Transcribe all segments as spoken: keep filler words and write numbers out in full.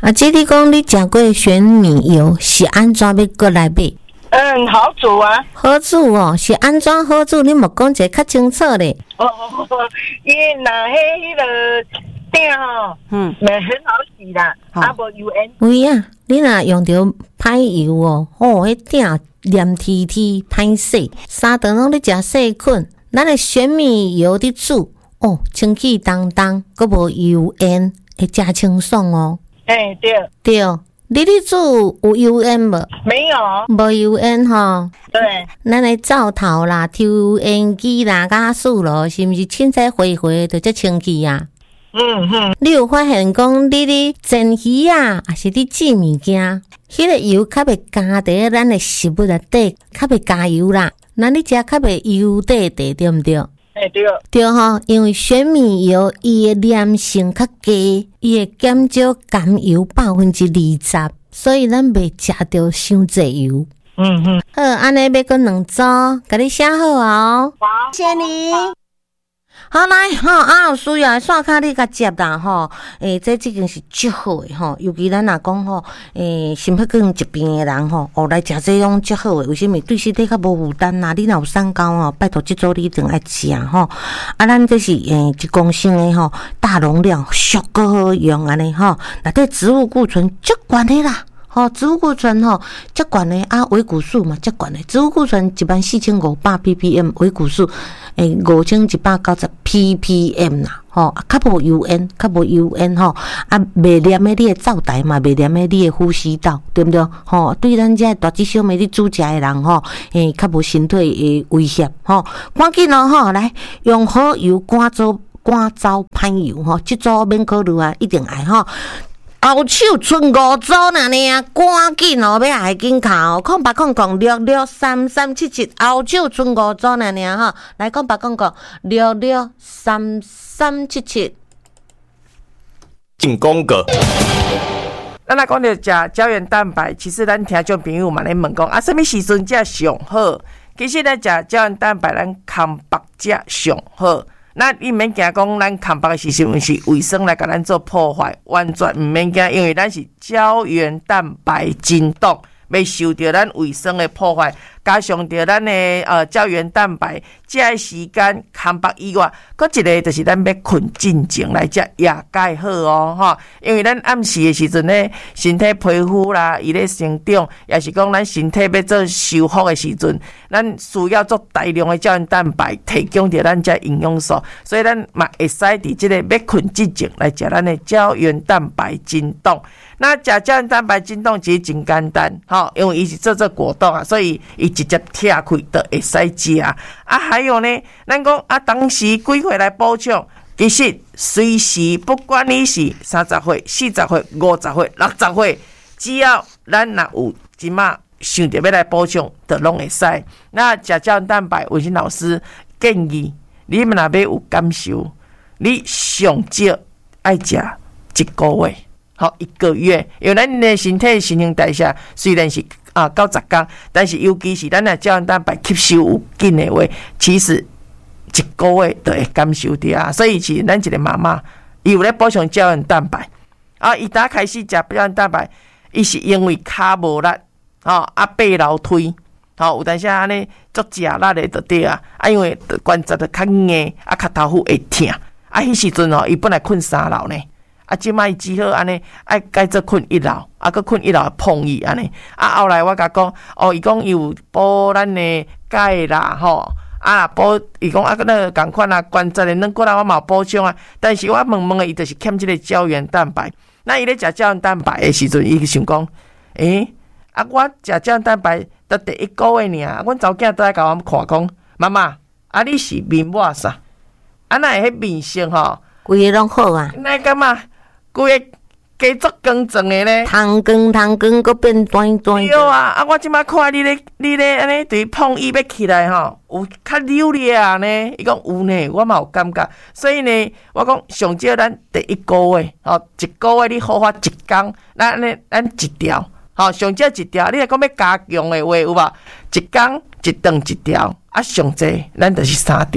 啊，这你讲你食过玄米油是安怎要过来买？ 嗯，好煮啊， 好煮哦，是安怎好煮？你莫讲一个较清楚咧。 哦，伊那迄迄个鼎吼，嗯，咪很好洗啦，啊无油烟。 喂啊，你若用着歹油哦，哦，迄鼎黏贴贴歹洗，三顿拢咧食细菌。咱的玄米油伫煮，哦，清气当当，阁无油烟，会真清爽哦。 哎，对对，你咧煮有油烟无？ 没有， 无油烟吼。 对， 咱的灶头啦、抽油烟机啦、加水咯，是毋是凊彩灰灰的，就清气啊？ 嗯嗯。 你有发现讲你咧煎鱼啊，还是你煮物件，迄、那个油较袂加伫咱的食物内底，较袂加油啦。那你食较袂油底底，对毋对？ 哎，对。 对吼，因为玄米油伊的粘性较低，伊会减少甘油百分之二十，所以咱袂食到伤济油。 嗯嗯。 好，安尼要搁两组，甲你写好哦。好，谢谢你。好来吼，啊有需要的线卡你甲接啦吼，诶，这这件是足好的吼，尤其咱若讲吼，诶，心血管疾病的人吼，哦来食这种足好的，为什么对身体较无负担呐？你若有三高哦，拜托这组你一定爱食吼。啊，咱这是诶一公升的吼，大容量，俗个好用安尼吼，内底植物固醇足悬的啦。吼，植物固醇吼，足悬的啊，维骨素嘛，足悬的。植物固醇一万四千五百 ppm， 维骨素诶五千一百九十 ppm 啦，吼，较无油烟，较无油烟吼，啊，袂黏诶你诶灶台嘛，袂黏诶你诶呼吸道，对毋对？吼，对咱遮大只小妹咧煮食诶人吼，诶，较无身体诶威胁吼，赶紧咯吼，来用好油赶走赶走歹油吼，即组免考虑啊，一定爱吼。后手剩五组呐呢，赶紧哦，要来紧卡哦，空八空空六六三三七七，后手剩五组呐呢哈，来空八空空六六三三七七。 进攻个。 咱来讲到食胶原蛋白，其实咱听众朋友嘛咧问讲啊，什么时阵才上好？其实咱食胶原蛋白，咱空白才上好。那你毋免惊讲，咱空白的时阵是卫生来甲咱做破坏，完全毋免惊，因为咱是胶原蛋白真冻，袂受到咱卫生的破坏，加上着咱的呃胶原蛋白，这个时间空白以外，搁一个就是咱要困进前来食夜钙好哦，吼，因为咱暗时的时阵咧，身体皮肤啦，伊咧生长，也是讲咱身体要做修复的时阵，咱需要做大量的胶原蛋白，提供着咱这营养素，所以咱嘛会使伫即个要困之前来食咱的胶原蛋白真冻。那食胶原蛋白真冻其实真简单，吼，因为伊是做做果冻啊，所以伊直接拆开就会使食啊。啊，还有呢，咱讲啊，当时几岁来补充，其实随时不管你是三十岁、四十岁、五十岁、六十岁，只要咱若有即马想着要来补充，就拢会使。那食胶原蛋白，卫生老师建议你们若要有感受，你上少爱食一个月。好，一个月，因为咱的身体新陈代谢虽然是啊九十天，但是尤其是咱的胶原蛋白吸收有紧的话，其实一个月就会感受到啊。所以是咱一个妈妈，伊有咧补充胶原蛋白啊，伊打开始食胶原蛋白，伊是因为骹无力，吼啊爬楼梯，吼有当时安尼足食力的就对啊，啊因为关节就较硬，啊脚头骨会痛，啊迄时阵哦，伊本来困三楼呢。啊，即摆伊只好安尼，爱改做困一楼，啊，佮困一楼碰伊安尼。啊，后来我甲讲，哦，伊讲伊有补咱的钙啦，吼，啊，补伊讲啊，个那个共款啊，关节的软骨啦，我嘛有补充啊。但是我问问诶，伊就是欠即个胶原蛋白。那伊咧食胶原蛋白的时阵，伊想讲，诶、欸，啊，我食胶原蛋白得第一个月尔，阮查某囝都来甲我看讲，妈妈，啊，你是面膜啥？啊，那会迄面色吼， 规个拢好啊， 那感觉？规个加足光壮的咧， 汤光汤光，搁变短短。 对啊，啊，我即摆看你咧，你咧安尼对碰伊要起来吼，有较溜咧呢。伊讲有呢，我嘛有感觉。所以呢，我讲上少咱第一个月，吼，一个月你好发一工，咱安尼咱一条，吼，上少一条。你若讲要加强的话有无？一工一顿一条，啊，上济咱就是三条。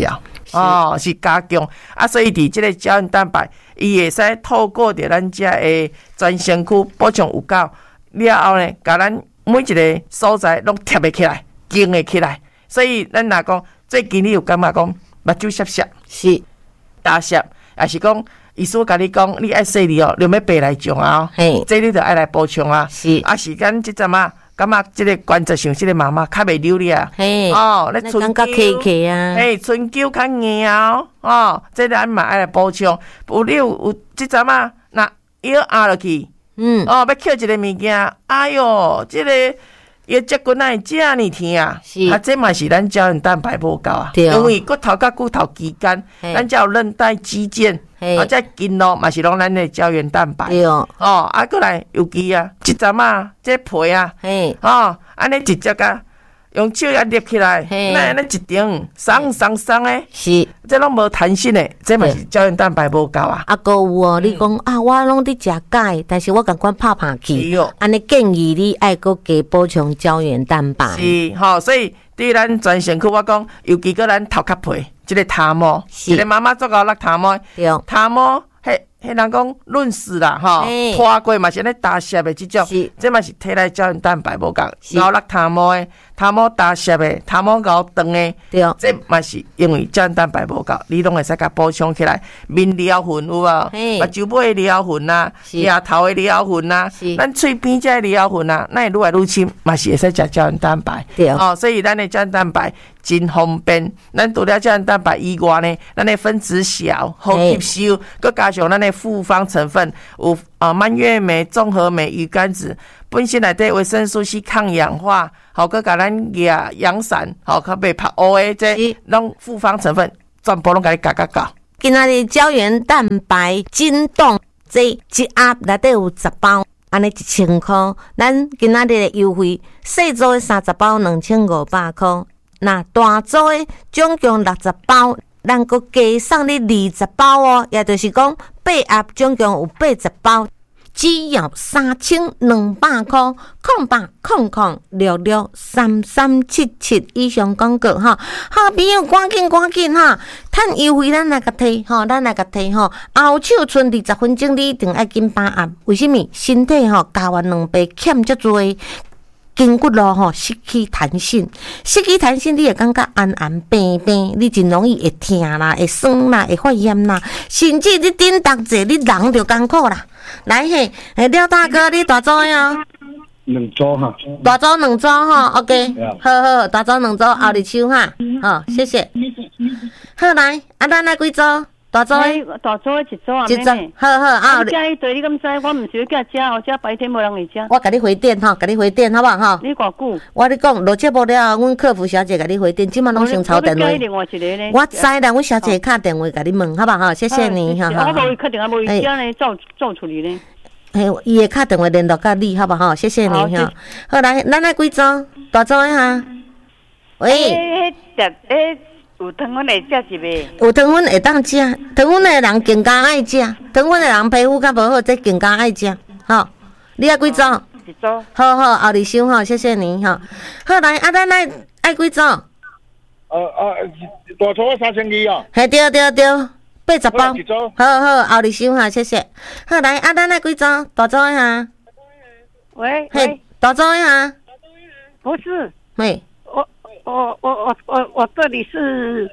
哦，是加强啊，所以伫即个胶原蛋白，伊会使透过着咱遮的全身躯补充有够了后呢，甲咱每一个所在拢贴会起来，紧会起来。所以咱若讲最近你有感觉讲目睭涩涩， 是大涩，也是讲医师甲你讲，你爱细腻哦，你要白来种啊， 嘿， 这你就爱来补充啊。 是啊，时间即阵啊。感觉即个关节上，即个妈妈较袂溜咧啊！ 嘿， 哦，咧春秋起起啊， 嘿，春秋较硬哦，哦，即个咱嘛爱来补充。有你有有即阵啊，若腰压落去，嗯，哦，要捡一个物件，哎哟，即、这个腰脊骨哪会遮尔疼啊？是啊，这嘛是咱胶原蛋白无够啊，因为骨头甲骨头之间，咱才有韧带、肌腱。啊，这筋络嘛是拢咱的胶原蛋白，哦，哦，啊，过来尤其啊，即阵啊，这皮啊，嘿，哦，安尼直接甲用手啊捏起来，那安尼一顶松松松的，是，这拢无弹性的，这嘛是胶原蛋白无够啊。 啊，个有哦，你讲啊，我拢伫食钙，但是我感觉拍拍去，安尼建议你爱搁加补充胶原蛋白。 是，吼，所以对咱全身躯，我讲，尤其个咱头壳皮。即个头毛，一个妈妈做到落头毛，头毛，迄迄人讲润湿啦，吼，拖过嘛是咧打湿的即种，这嘛是体内胶原蛋白无够，然后落头毛的，头毛打湿的，头毛熬长的，这嘛是因为胶原蛋白无够，你拢会使甲补充起来。面撩痕有无？目睭尾的撩痕啊，额头的撩痕啊，咱喙边这撩痕啊，那愈来愈深，嘛是会使食胶原蛋白。哦，所以咱的胶原蛋白。真方便，咱除了胶原蛋白以外呢，咱的分子小，好吸收，佮加上咱的复方成分有啊蔓越莓、综合酶、鱼肝子，本身内底维生素 C 抗氧化，好佮甲咱亚阳伞，好较袂拍乌的这拢复方成分，全部拢甲你加加加。 今仔日胶原蛋白震动这一盒内底有十包。安尼一千块，咱今仔日的优惠，细组的三十包两千五百块。那大组的总共六十包，咱阁加送你二十包哦，也就是讲八盒总共有八十包，只要三千两百块，空八空空六六三三七七以上广告哈，好朋友赶紧赶紧哈，趁优惠咱来甲摕吼，咱来甲摕吼，后手剩二十分钟，你一定爱紧把握，为什么？身体吼加完两倍欠足多。筋骨咯吼失去弹性，失去弹性，你会感觉暗暗平平，你真容易会痛啦，会酸啦，会发炎啦，甚至你顶当者，你人就艰苦啦。来嘿，诶，廖大哥，你大组的哦， 两组哈， 大组两组哈 ，OK， 好好，大组两组后日收哈，好，谢谢。好来，啊，咱来几组？大组诶， 大组诶一组啊， 一组，好好啊。 食迄堆你敢知？我毋是要叫食，或者白天无人会食。 我甲你回电吼，甲你回电好不好吼？ 你偌久？ 我你讲落节目了，阮客服小姐甲你回电，即满拢先抄电话。我知啦，阮小姐敲电话甲你问，好不好？谢谢你哈。 我无确定啊，无伊遮呢，照照处理呢。 嘿，伊会敲电话联络甲你，好不好？谢谢你哈。好来，咱来几组？大组诶哈。喂。 诶，食诶。有糖粉会食是袂？ 有糖粉会当食，糖粉的人更加爱食，糖粉的人皮肤较无好，这更加爱食。吼，你爱几组？ 一组。 好好，后日收吼，谢谢你吼。好来，啊，咱来爱几组？呃呃，大组三千二哦。 嘿，对对对，八十包。好好，后日收哈，谢谢。好来，啊，咱来几组？大组的哈。 喂。 嘿，大组的哈。 不是。 喂。 我我我我我这里是，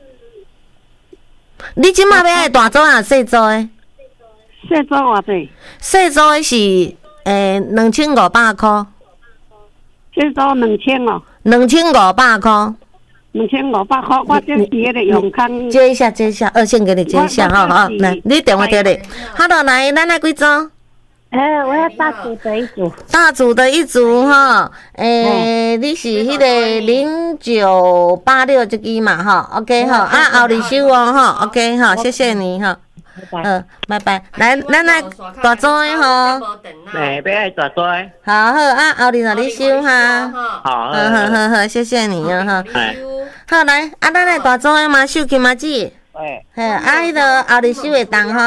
你即马要爱大组啊，细组的？ 细组偌济？ 细组的是诶两千五百块。 细组两千哦。 两千五百块。 两千五百块，我这是迄个永康。 接一下，接一下，二线给你接一下，好好，来，你电话对咧。好的，来，咱来几组？ 哎，我要大组的一组， 大组的一组哈，诶，你是迄个零九八六这支嘛哈 ，OK 哈，啊后日收哦哈 ，OK 哈，谢谢你哈，嗯，拜拜，来，咱来大组的哈， 来，要爱大组的， 好好啊，后日让你收哈， 好， 好好好好，谢谢你啊哈，好来，啊咱来大组的嘛，秀琴嘛姐。 哎， 嘿，啊，迄个后日收会当吼，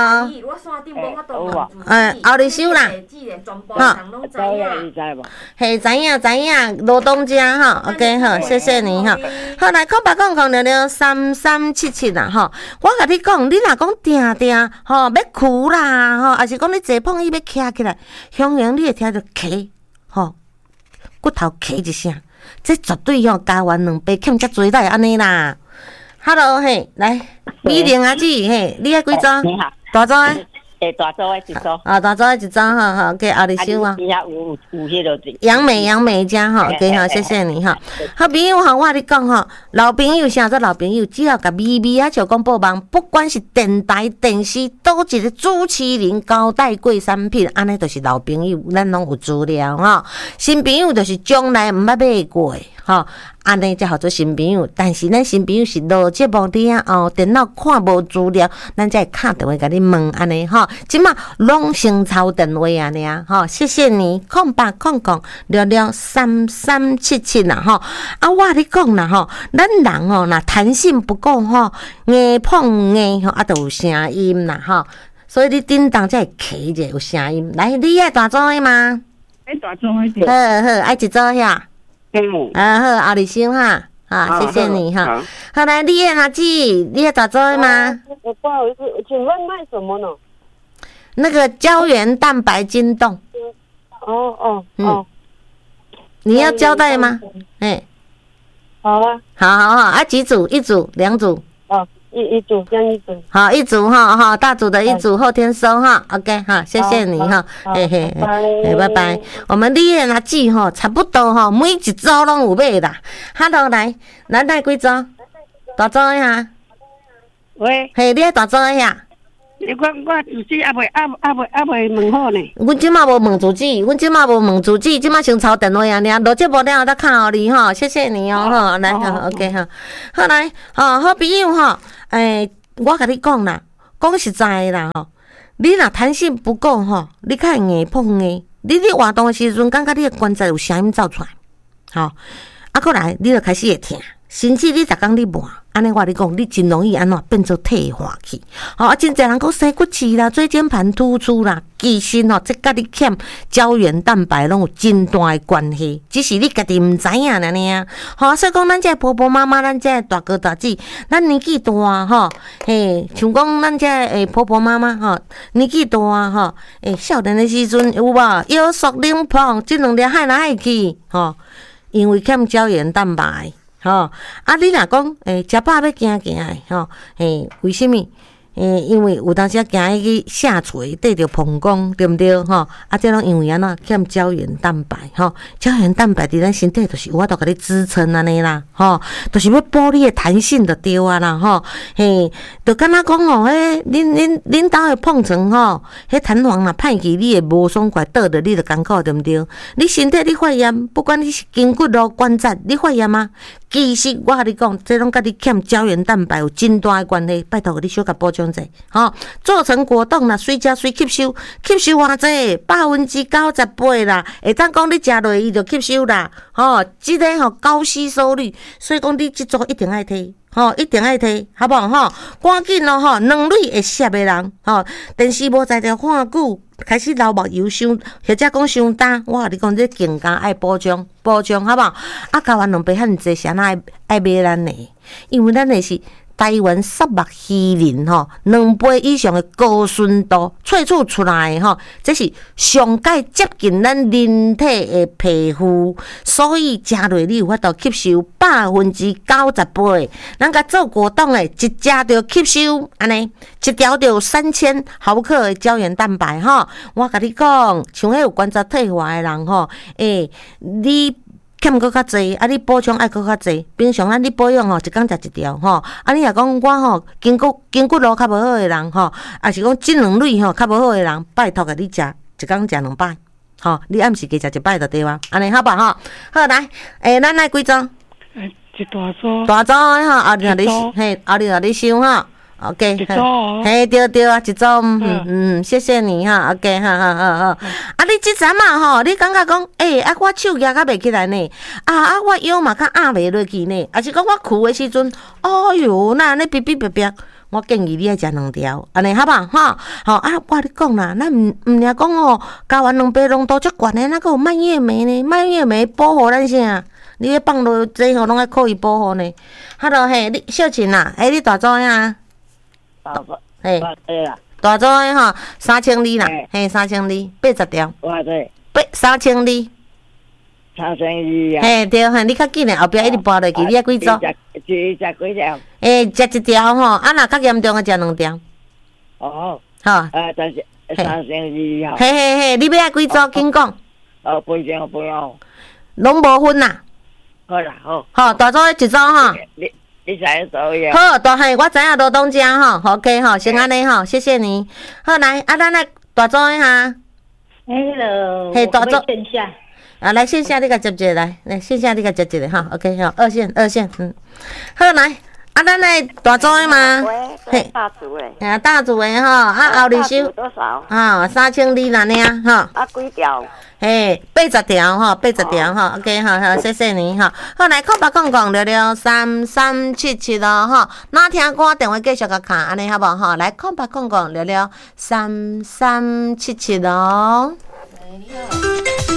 哎，后日收啦，哈， 知影知无？ 嘿，知影知影，罗东家吼 ，OK 好，谢谢你吼。好来，空白空空了了三三七七啦吼，我甲你讲，你若讲定定吼要哭啦吼，还是讲你坐碰伊要徛起来，雄雄你会听到咳吼，骨头咳一声，这绝对吼加完两杯欠遮多来安尼啦。Hello， 嘿，来，美玲阿姊，嘿，你爱几组？ 你好， 大组诶？ 诶，大组诶一组。 啊，大组诶一组，好好，给后日收啊。 底下有有迄落字。 杨美，杨美家哈，给好，谢谢你哈。好朋友哈，我跟你讲哈，老朋友啥做老朋友，只要甲咪咪啊就讲报忙，不管是电台、电视，倒一个朱麒麟高带贵产品，安尼就是老朋友，咱拢有资料哈。新朋友就是将来毋捌买过诶。吼，安尼才好做新朋友，但是咱新朋友是录节目底啊，哦，电脑看无资料，咱才会敲电话甲你问安尼吼，即马拢先抄电话安尼啊，吼，谢谢你，空八空空聊聊三三七七啦，吼，啊，我跟你讲啦，吼，咱人吼，若弹性不够吼，硬碰硬吼，啊，就有声音啦，吼，所以你叮当才会起者有声音。来，你爱大组的吗？ 爱大组的。 好好，爱一组遐。 嗯， 啊好，后日收哈，啊谢谢你哈。好来，你的阿姊，你的大作吗？ 不好意思，请问卖什么呢？ 那个胶原蛋白筋冻。 哦哦哦。 你要胶带吗？哎， 好啊。 好好好，啊几组？一组、两组。 哦，一一组，这样一组。 好，一组哈哈，大组的一组，后天收哈。OK 哈，谢谢你哈，嘿嘿，嘿，拜拜。我们你的阿姊吼，差不多吼，每一组拢有买啦。Hello， 来，咱来几组？大组的哈。 喂。 嘿，你爱大组的呀？ 我我自己还袂还还袂还袂问好呢。 阮即马无问自己，阮即马无问自己，即马先抄电话啊！尔录节目了后再敲你吼，谢谢你哦吼，来好 OK 哈，好来哦，好朋友吼，诶，我甲你讲啦，讲实在啦吼，你若弹性不够吼，你较硬碰硬，你咧活动的时阵，感觉你的关节有声音走出来，吼，啊，过来你就开始会疼，甚至你逐工你磨。安尼我跟你讲，你真容易安怎变做退化去？吼、哦，啊，真侪人讲生骨刺啦、椎间盘突出啦，其实吼，这甲你欠胶原蛋白拢有真大的关系，只是你家己毋知影尔尔。吼、哦，所以讲，咱这婆婆妈妈，咱这大哥大姐，咱年纪大吼，嘿，像讲咱这诶婆婆妈妈吼，年纪大吼，诶，少年的时阵有无腰缩冷胖，这两粒害来害去，吼，因为欠胶原蛋白。吼，啊，你若讲，诶，食饱要行行诶，吼，诶，为什么？诶，因为有当时啊行去下垂，缀着膀胱，对毋对？吼，啊，这拢因为安怎欠胶原蛋白，吼，胶原蛋白伫咱身体就是有法度甲你支撑安尼啦，吼，就是要保你诶弹性就对啊啦，吼，嘿，就敢若讲吼，迄恁恁恁兜诶碰床吼，迄弹簧若歹去，你会无爽快倒着，你就艰苦，对毋对？你身体你发炎，不管你是筋骨咯、关节，你发炎啊，其实我甲你讲，这拢甲你欠胶原蛋白有真大诶关系，拜托你小可补充。吼、哦，做成果冻啦，水食水吸收，吸收偌济，百分之九十八啦，会当讲你食落伊就吸收啦，吼、哦，即、这个吼、哦、高吸收率，所以讲你即组一定爱摕，吼、哦，一定爱摕，好不好？吼、哦，赶紧咯，吼，两类会摄的人，吼、哦，电视无在条看久，开始流目油伤，或者讲伤干，我甲你讲，这更加爱补充，补充，好不好？啊，交完两杯遐尼济，谁爱爱买咱的？因为咱的是。台湾沙漠鱼鳞吼，两倍以上的高纯度萃取出来吼，这是上界接近咱人体的皮肤，所以食落你有法度吸收百分之九十八。咱甲做果冻的，一食就吸收安尼，一条就有三千毫克的胶原蛋白吼。我甲你讲，像迄有关节退化的人吼，诶、欸，你。欠搁较济，啊！你补充爱搁较济。平常咱你保养吼，一工食一条吼。啊！你若讲我吼筋骨筋骨路较无好诶人吼，啊是讲这两类吼较无好诶人，拜托甲你食一工食两摆，吼！你暗时加食一摆就对啊。安尼好吧吼？好来，诶、欸，咱来几张？ 诶，一大组。 大组诶吼，后日互你嘿，后日互你收吼。OK， 一组哦， 嘿，对对啊，一组，嗯嗯，谢谢你哈 ，OK， 哈哈哈哈。啊，你即阵嘛吼，你感觉讲，诶、欸，啊，我手举较袂起来呢，啊啊，我腰嘛较压袂落去呢，啊是讲我跍的时阵，哦哟，那安尼哔哔哔哔， 我建议你爱食两条，安尼好吧？吼，吼啊！我你讲啦，咱毋毋尔讲哦，加完两杯浓度足悬诶，那个有蔓越莓呢？蔓越莓保护咱啥？你咧放落这吼，拢爱靠伊保护呢。哈喽嘿，你小琴啦，哎，你大组诶啊？ 大组， 嘿， 对啦， 大组诶吼，三千二啦，嘿，三千二，八十条。 哇对， 八三千二。 三千二啊！ 嘿，对嘿，你较紧诶，后壁一直搬落去，你爱几组？ 一食几条？ 诶，食一条吼，啊，若较严重诶，食两条。 哦， 吼， 呃，三千三千二吼。 嘿嘿嘿，你要爱几组？紧讲。 哦，不用不用。 拢无分啦。 好啦，好。 好，大组诶一组吼。 你你知所有。 好，大嘿，我知影罗东家吼 ，OK 吼，先安尼吼，谢谢你。好来，啊，咱来大组诶哈。 嘿喽。 嘿，大组。 线下。 啊，来线下你甲接一个来，来线下你甲接一个哈 ，OK 吼，二线二线，嗯，好来，啊，咱来大组的吗？ 嘿，大组诶， 啊，大组的吼，啊，后日收多少？ 啊，三千二啦呢，吼。 啊，几条？ 嘿，八十条吼，八十条吼 ，OK 吼，好，谢谢你吼。好来，空白空空聊聊三三七七咯吼，哪听歌电话继续甲卡，安尼好无吼？来，空白空空聊聊三三七七咯。